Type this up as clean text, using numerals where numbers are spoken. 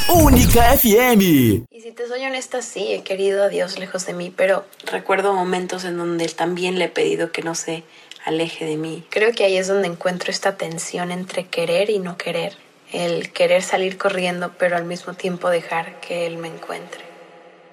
Única FM. Y si te soy honesta, sí, he querido a Dios lejos de mí, pero recuerdo momentos en donde también le he pedido que no se aleje de mí. Creo que ahí es donde encuentro esta tensión entre querer y no querer. El querer salir corriendo, pero al mismo tiempo dejar que Él me encuentre.